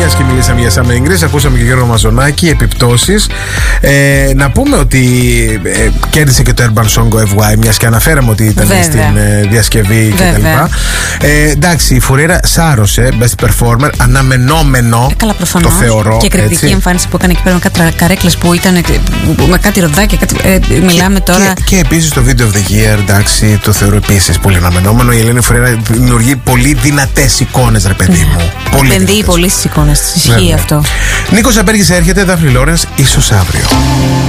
μιας και μιλήσαμε για Summer in Greece, ακούσαμε και Γιώργο Μαζονάκη, επιπτώσεις. Να πούμε ότι κέρδισε και το Urban Song FY, μιας και αναφέραμε ότι ήταν στην διασκευή κτλ. Εντάξει, η Φουρέιρα σάρωσε, best performer, αναμενόμενο. Καλά, προφανώς. Το θεωρώ. Και κριτική εμφάνιση που έκανε εκεί πέρα με κάτι καρέκλες που ήταν με κάτι ροδάκια. Μιλάμε τώρα. Και επίσης το Video of the Year, εντάξει, το θεωρώ επίσης πολύ αναμενόμενο. Η Ελένη Φουρέιρα δημιουργεί πολύ δυνατές εικόνες, ρε παιδί μου. Επενδύει πολύ στις εικόνες της. Ισχύει αυτό. Νίκος Απέργης έρχεται, Δάφνη Λόρενς, ίσως αύριο.